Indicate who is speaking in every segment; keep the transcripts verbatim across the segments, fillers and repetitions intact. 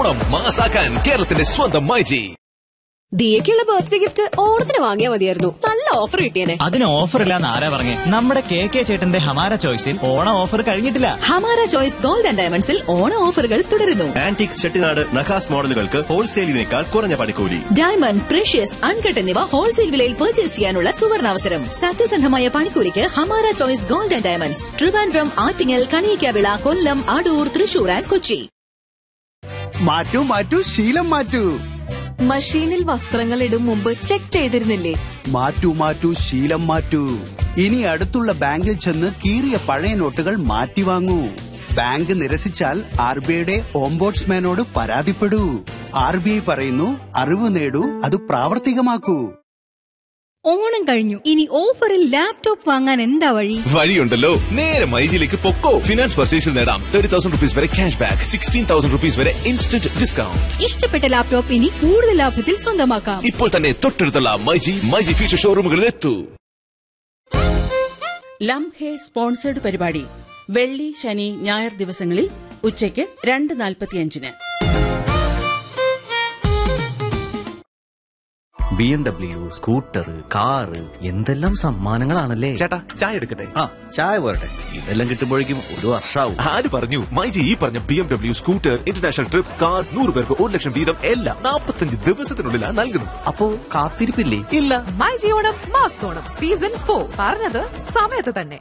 Speaker 1: ഓണം മാസാക്കാൻ കേരളത്തിന്റെ സ്വന്തം myG.
Speaker 2: ദിയക്കുള്ള birthday gift ഓണത്തിന് വാങ്ങിയാൽ മതിയായിരുന്നു. നല്ല ഓഫർ കിട്ടിയേനെ.
Speaker 3: അതിന് ഓഫർ ഇല്ലാന്ന് ആരാ പറഞ്ഞേ? നമ്മുടെ കെ കെ ചേട്ടന്റെ ഹമാര ചോയ്സിൽ ഓണം ഓഫർ കഴിഞ്ഞിട്ടില്ല.
Speaker 4: ഹമാര ചോയ്സ് ഗോൾഡ് ആൻഡ് ഡയമണ്ട്സിൽ ഓണ ഓഫറുകൾ തുടരുന്നു.
Speaker 5: ആന്റിക് ചെട്ടിനാട് നഖാസ് മോഡലുകൾക്ക് ഹോൾസെയിലിനേക്കാൾ കുറഞ്ഞ പണിക്കൂലി.
Speaker 4: ഡയമണ്ട്, പ്രഷ്യസ്, അൺകട്ട് എന്നിവ ഹോൾസെയിൽ വിലയിൽ പർച്ചേസ് ചെയ്യാനുള്ള സുവർണാവസരം. സത്യസന്ധമായ പണിക്കൂലിക്ക് Hamara choice gold and diamonds, Trivandrum, Attingal, Kaliyakkavilai, Kollam, Adoor, Thrissur and Kochi.
Speaker 6: മാറ്റൂ മാറ്റൂ ശീലം മാറ്റൂ.
Speaker 2: മഷീനിൽ വസ്ത്രങ്ങൾ ഇടും മുമ്പ് ചെക്ക് ചെയ്തിരുന്നില്ലേ?
Speaker 6: മാറ്റൂ മാറ്റൂ ശീലം മാറ്റൂ. ഇനി അടുത്തുള്ള ബാങ്കിൽ ചെന്ന് കീറിയ പഴയ നോട്ടുകൾ മാറ്റി വാങ്ങൂ. ബാങ്ക് നിരസിച്ചാൽ ആർ ബി ഐയുടെ ഓംബോഡ്സ്മാനോട് പരാതിപ്പെടൂ. ആർ ബി ഐ പറയുന്നു, അറിവ് നേടൂ, അത് പ്രാവർത്തികമാക്കൂ.
Speaker 7: ഓണം കഴിഞ്ഞു, ഇനി ഓഫറിൽ ലാപ്ടോപ്പ് വാങ്ങാൻ എന്താ വഴി?
Speaker 1: വഴിയുണ്ടല്ലോ, നേരെ മൈജിയിലേക്ക് പൊക്കോ. ഫിനാൻസ് പർച്ചേസിൽ നേടാം തേർട്ടി തൗസൻഡ് റുപ്പീസ് വരെ cash back, sixteen thousand rupees വരെ ഇൻസ്റ്റന്റ് ഡിസ്കൗണ്ട്.
Speaker 7: ഇഷ്ടപ്പെട്ട ലാപ്ടോപ്പ് ഇനി കൂടുതൽ ലാഭത്തിൽ സ്വന്തമാക്കാം.
Speaker 1: ഇപ്പോൾ തന്നെ തൊട്ടടുത്തുള്ള മൈജി മൈജി ഫ്യൂച്ചർ ഷോറൂമുകളിൽ എത്തൂ.
Speaker 8: ലം ഹേ സ്പോൺസേഡ് പരിപാടി വെള്ളി, ശനി, ഞായർ ദിവസങ്ങളിൽ ഉച്ചയ്ക്ക് രണ്ട് നാൽപ്പത്തിയഞ്ചിന്.
Speaker 9: B M W, scooter, car, എന്തെല്ലാം സമ്മാനങ്ങളാണല്ലേ.
Speaker 1: ചേട്ടാ ചായ എടുക്കട്ടെ?
Speaker 9: ആ, ചായ പോരട്ടെ. ഇതെല്ലാം കിട്ടുമ്പോഴേക്കും ഒരു വർഷാവും.
Speaker 1: ആര് പറഞ്ഞു? മൈജി ഈ പറഞ്ഞ B M W, scooter, international trip, car, നൂറ് പേർക്ക് ഒരു ലക്ഷം വീതം എല്ലാം നാൽപ്പത്തഞ്ച് ദിവസത്തിനുള്ളിലാണ് നൽകുന്നത്.
Speaker 9: അപ്പോ കാത്തിരിപ്പില്ലേ?
Speaker 1: ഇല്ല.
Speaker 2: MyG Onam mass Onam season four പറഞ്ഞത് സമയത്ത് തന്നെ.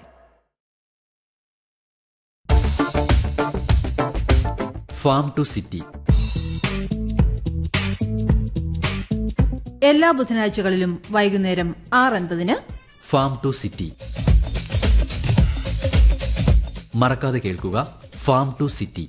Speaker 9: ഫാം ടു സിറ്റി
Speaker 7: എല്ലാ ബുധനാഴ്ചകളിലും വൈകുന്നേരം ആറ് അൻപതിന്
Speaker 9: ഫാം ടു സിറ്റി. മറക്കാതെ കേൾക്കുക farm to city.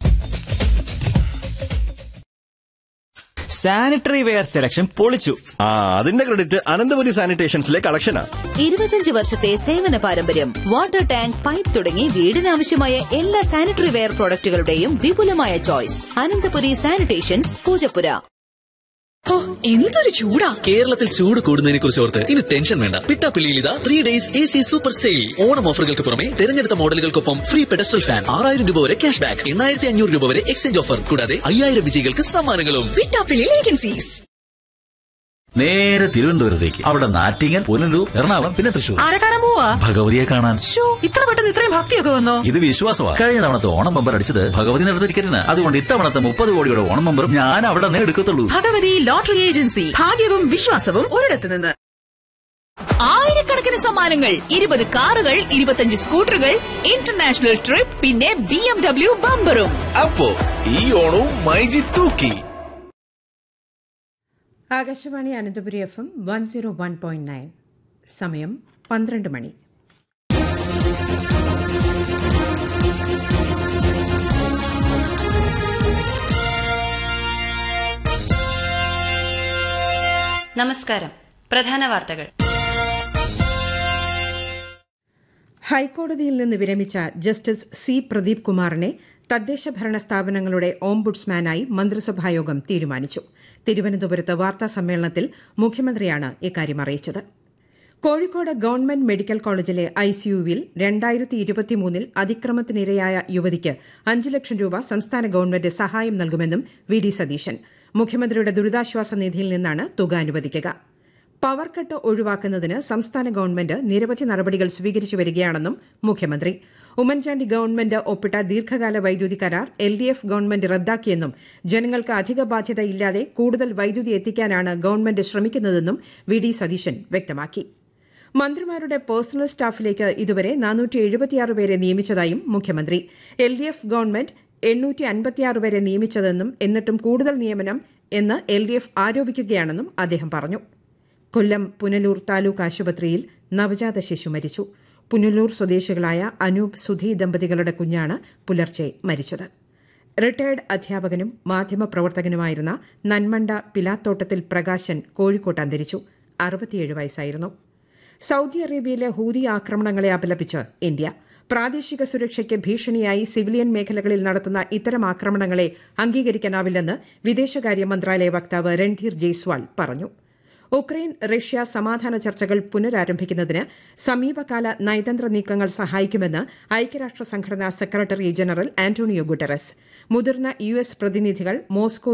Speaker 3: Sanitary ware selection പൊളിച്ചു.
Speaker 5: ആ അതിന്റെ ക്രെഡിറ്റ് അനന്തപുരി സാനിറ്റേഷൻസിലെ കളക്ഷനാ.
Speaker 4: ഇരുപത്തിയഞ്ച് വർഷത്തെ സേവന പാരമ്പര്യം. വാട്ടർ ടാങ്ക്, പൈപ്പ് തുടങ്ങി വീടിനാവശ്യമായ എല്ലാ സാനിറ്ററി വെയർ പ്രോഡക്റ്റുകളുടെയും വിപുലമായ ചോയ്സ്. അനന്തപുരി സാനിറ്റേഷൻസ്, പൂജപ്പുര.
Speaker 2: എന്തൊരു ചൂടാ!
Speaker 10: കേരളത്തിൽ ചൂട് കൂടുന്നതിനെ കുറിച്ച് ഓർത്ത് ഇനി ടെൻഷൻ വേണ്ട. പിട്ടാപ്പിള്ളിയിൽ ഇതാ three days A C super sale. Onam ഓഫറുകൾക്ക് പുറമെ തെരഞ്ഞെടുത്ത മോഡലുകൾക്കൊപ്പം ഫ്രീ പെഡസ്റ്റൽ ഫാൻ, ആറായിരം രൂപ വരെ ക്യാഷ് ബാക്ക്, എണ്ണായിരത്തി അഞ്ഞൂറ് രൂപ വരെ എക്സ്ചേഞ്ച് ഓഫർ, കൂടാതെ അയ്യായിരം വിജയികൾക്ക് സമ്മാനങ്ങളും.
Speaker 2: പിട്ടാപ്പിള്ളി ഏജൻസീസ്.
Speaker 10: നേരെ തിരുവനന്തപുരത്തേക്ക്. അവിടെ നാറ്റിങ്ങൽ, പുനലൂർ, എറണാകുളം, പിന്നെ തൃശൂർ.
Speaker 2: ആരെ കാണാൻ പോവാ?
Speaker 10: ഭഗവതിയെ കാണാൻ.
Speaker 2: ഇത്ര പെട്ടെന്ന് ഇത്രയും ഭക്തിയൊക്കെ വന്നോ?
Speaker 10: ഇത് വിശ്വാസമാണ്. കഴിഞ്ഞ തവണത്തെ ഓണം ബമ്പർ അടിച്ചത് ഭഗവതി നടത്ത ടിക്കറ്റിന്. അതുകൊണ്ട് ഇത്തവണത്തെ മുപ്പത് കോടിയുടെ ഓണം ബമ്പർ ഞാൻ അവിടെ നിന്ന് എടുക്കത്തുള്ളൂ.
Speaker 2: Bhagavathi lottery agency. ഭാഗ്യവും വിശ്വാസവും ഒരിടത്ത് നിന്ന്.
Speaker 4: ആയിരക്കണക്കിന് സമ്മാനങ്ങൾ, ഇരുപത് കാറുകൾ, ഇരുപത്തിയഞ്ച് സ്കൂട്ടറുകൾ, ഇന്റർനാഷണൽ ട്രിപ്പ്, പിന്നെ ബി എം ഡബ്ല്യു ബമ്പറും.
Speaker 1: അപ്പോ ഈ ഓണവും മൈജി തൂക്കി.
Speaker 11: Akashvani Ananthapuri F M one zero one point nine. സമയം പന്ത്രണ്ട് മണി.
Speaker 12: നമസ്കാരം. പ്രധാന വാർത്തകൾ.
Speaker 11: ഹൈക്കോടതിയിൽ നിന്ന് വിരമിച്ച ജസ്റ്റിസ് സി പ്രദീപ് കുമാറിനെ തദ്ദേശ ഭരണ സ്ഥാപനങ്ങളുടെ ഓംബുഡ്സ്മാനായി മന്ത്രിസഭായോഗം തീരുമാനിച്ചു. തിരുവനന്തപുരത്ത് വാർത്താ സമ്മേളനത്തിൽ മുഖ്യമന്ത്രിയാണ് ഇക്കാര്യം അറിയിച്ചത്. കോഴിക്കോട് ഗവൺമെന്റ് മെഡിക്കൽ കോളേജിലെ ഐസിയുവിൽ രണ്ടായിരത്തി ഇരുപത്തിമൂന്നിൽ അതിക്രമത്തിനിരയായ യുവതിക്ക് അഞ്ച് ലക്ഷം രൂപ സംസ്ഥാന ഗവൺമെന്റ് സഹായം നൽകുമെന്നും വി ഡി സതീശൻ. മുഖ്യമന്ത്രിയുടെ ദുരിതാശ്വാസ നിധിയിൽ നിന്നാണ് തുക അനുവദിക്കുക. പവർ കട്ട് ഒഴിവാക്കുന്നതിന് സംസ്ഥാന ഗവൺമെന്റ് നിരവധി നടപടികൾ സ്വീകരിച്ചു വരികയാണെന്നും മുഖ്യമന്ത്രി. ഉമ്മൻചാണ്ടി ഗവൺമെന്റ് ഒപ്പിട്ട ദീർഘകാല വൈദ്യുതി കരാർ എൽ ഡി എഫ് ഗവൺമെന്റ് റദ്ദാക്കിയെന്നും ജനങ്ങൾക്ക് അധിക ബാധ്യതയില്ലാതെ കൂടുതൽ വൈദ്യുതി എത്തിക്കാനാണ് ഗവൺമെന്റ് ശ്രമിക്കുന്നതെന്നും വി ഡി സതീശൻ വ്യക്തമാക്കി. മന്ത്രിമാരുടെ പേഴ്സണൽ സ്റ്റാഫിലേക്ക് ഇതുവരെ നാനൂറ്റി എഴുപത്തിയാറ് പേരെ നിയമിച്ചതായും മുഖ്യമന്ത്രി. എൽ ഡി എഫ് ഗവൺമെന്റ് എണ്ണൂറ്റി അൻപത്തിയാറ് പേരെ നിയമിച്ചതെന്നും എന്നിട്ടും കൂടുതൽ നിയമനം എന്ന് എൽ ഡി എഫ് ആരോപിക്കുകയാണെന്നും അദ്ദേഹം പറഞ്ഞു. കൊല്ലം പുനലൂർ താലൂക്ക് ആശുപത്രിയിൽ നവജാത ശിശു മരിച്ചു. പുനലൂർ സ്വദേശികളായ അനൂപ് സുധി ദമ്പതികളുടെ കുഞ്ഞാണ് പുലർച്ചെ മരിച്ചത്. റിട്ടയർഡ് അധ്യാപകനും മാധ്യമപ്രവർത്തകനുമായിരുന്ന നന്മണ്ട പിലാത്തോട്ടത്തിൽ പ്രകാശൻ കോഴിക്കോട്ട് അന്തരിച്ചു. അറുപത്തിയേഴ് വയസ്സായിരുന്നു. സൌദി അറേബ്യയിലെ ഹൂതി ആക്രമണങ്ങളെ അപലപിച്ച് ഇന്ത്യ. പ്രാദേശിക സുരക്ഷയ്ക്ക് ഭീഷണിയായി സിവിലിയൻ മേഖലകളിൽ നടത്തുന്ന ഇത്തരം ആക്രമണങ്ങളെ അംഗീകരിക്കാനാവില്ലെന്ന് വിദേശകാര്യ മന്ത്രാലയ വക്താവ് രൺധീർ ജയ്സ്വാൾ പറഞ്ഞു. ഉക്രൈൻ റഷ്യ സമാധാന ചർച്ചകൾ പുനരാരംഭിക്കുന്നതിന് സമീപകാല നയതന്ത്ര നീക്കങ്ങൾ സഹായിക്കുമെന്ന് ഐക്യരാഷ്ട്ര സംഘടനാ സെക്രട്ടറി ജനറൽ ആന്റോണിയോ ഗുട്ടറസ്. മുതിർന്ന യു എസ് പ്രതിനിധികൾ മോസ്കോ